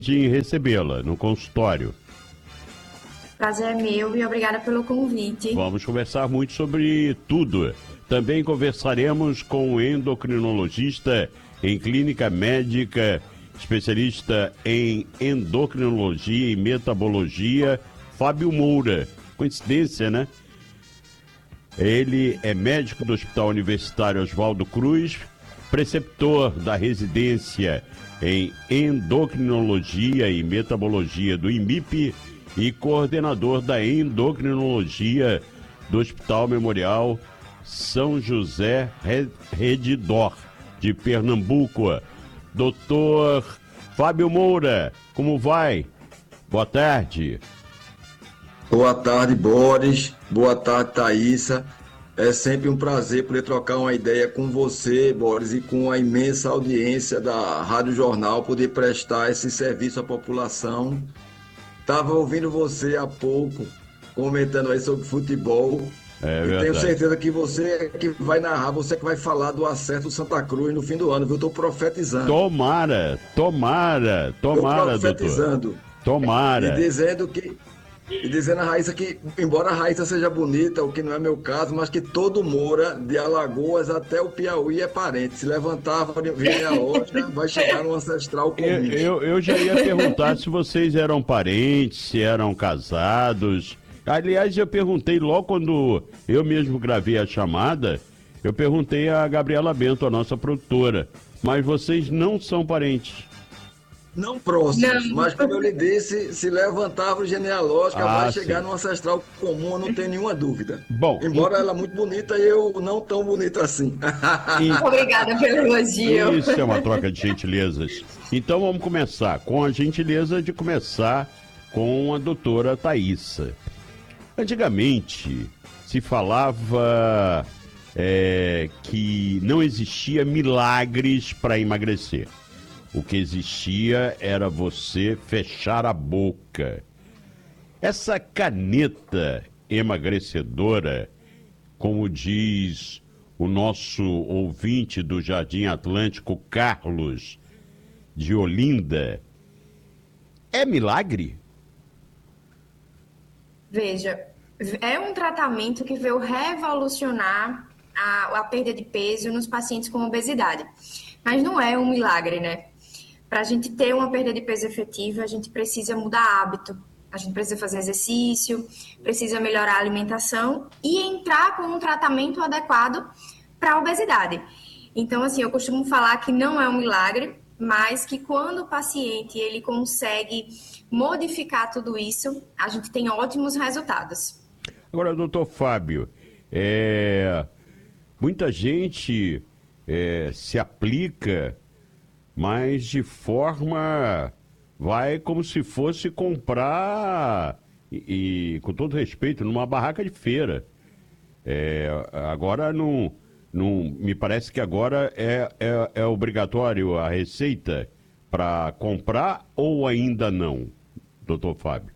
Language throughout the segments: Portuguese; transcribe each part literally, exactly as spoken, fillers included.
de recebê-la no consultório. Prazer é meu e obrigada pelo convite. Vamos conversar muito sobre tudo. Também conversaremos com o endocrinologista em clínica médica, especialista em endocrinologia e metabologia, Fábio Moura. Coincidência, né? Ele é médico do Hospital Universitário Oswaldo Cruz, preceptor da residência em endocrinologia e metabologia do I M I P e coordenador da endocrinologia do Hospital Memorial São José Redidor, de Pernambuco. Doutor Fábio Moura, como vai? Boa tarde. Boa tarde, Boris. Boa tarde, Thaísa. É sempre um prazer poder trocar uma ideia com você, Boris, e com a imensa audiência da Rádio Jornal, poder prestar esse serviço à população. Estava ouvindo você há pouco, comentando aí sobre futebol. É e verdade. tenho certeza que você é que vai narrar, você é que vai falar do acerto do Santa Cruz no fim do ano, viu? Eu estou profetizando. Tomara, tomara, tomara, Estou doutor. profetizando. Tomara. E dizendo que E dizendo a Raíssa que, embora a Raíssa seja bonita, o que não é meu caso, mas que todo Moura, de Alagoas até o Piauí, é parente. Se levantava, vinha a loja, vai chegar no ancestral comum. Eu, eu, eu já ia perguntar se vocês eram parentes, se eram casados. Aliás, eu perguntei logo quando eu mesmo gravei a chamada, eu perguntei a Gabriela Bento, a nossa produtora, mas vocês não são parentes. Não próximos, Não. mas como eu lhe disse, se levantava genealógica, Ah, vai chegar sim. no ancestral comum, eu não tenho nenhuma dúvida. Bom, Embora e- ela muito bonita e eu não tão bonita assim. e- Obrigada pelo elogio. Isso é uma troca de gentilezas. Então vamos começar com a gentileza de começar com a doutora Thaísa. Antigamente se falava é, que não existia milagres para emagrecer. O que existia era você fechar a boca. Essa caneta emagrecedora, como diz o nosso ouvinte do Jardim Atlântico, Carlos de Olinda, é milagre? Veja, é um tratamento que veio revolucionar a, a perda de peso nos pacientes com obesidade. Mas não é um milagre, né? Para a gente ter uma perda de peso efetiva, a gente precisa mudar hábito, a gente precisa fazer exercício, precisa melhorar a alimentação e entrar com um tratamento adequado para a obesidade. Então, assim, eu costumo falar que não é um milagre, mas que quando o paciente ele consegue modificar tudo isso, a gente tem ótimos resultados. Agora, doutor Fábio, é, muita gente é, se aplica, mas de forma, vai como se fosse comprar, e, e, com todo respeito, numa barraca de feira. É, agora não, não, me parece que agora é, é, é obrigatório a receita para comprar ou ainda não, doutor Fábio?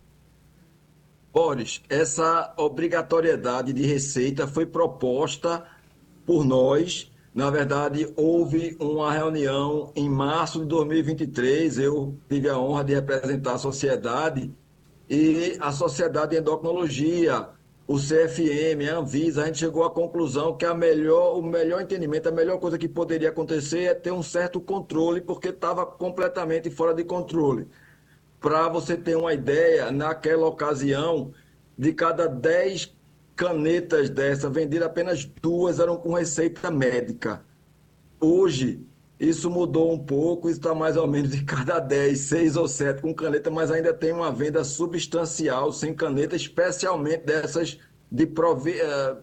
Boris, essa obrigatoriedade de receita foi proposta por nós. Na verdade, houve uma reunião em março de dois mil e vinte e três. Eu tive a honra de representar a sociedade e a Sociedade de Endocrinologia, o C F M, a Anvisa. A gente chegou à conclusão que a melhor, o melhor entendimento, a melhor coisa que poderia acontecer é ter um certo controle, porque estava completamente fora de controle. Para você ter uma ideia, naquela ocasião, de cada dez canetas dessa, vendidas apenas duas eram com receita médica. Hoje, isso mudou um pouco, isso está mais ou menos de cada dez, seis ou sete com caneta, mas ainda tem uma venda substancial sem caneta, especialmente dessas de, provi eh,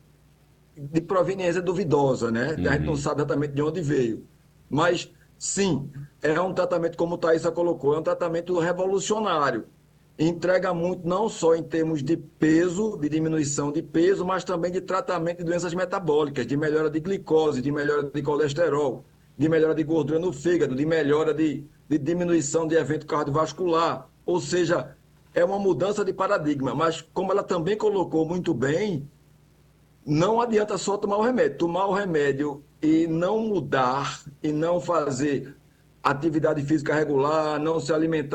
de proveniência duvidosa, né? A gente não sabe exatamente de onde veio. Mas, sim, é um tratamento, como o Thaísa colocou, é um tratamento revolucionário. Entrega muito, não só em termos de peso, de diminuição de peso, mas também de tratamento de doenças metabólicas, de melhora de glicose, de melhora de colesterol, de melhora de gordura no fígado, de melhora de, de diminuição de evento cardiovascular. Ou seja, é uma mudança de paradigma, mas como ela também colocou muito bem, não adianta só tomar o remédio. Tomar o remédio e não mudar, e não fazer atividade física regular, não se alimentar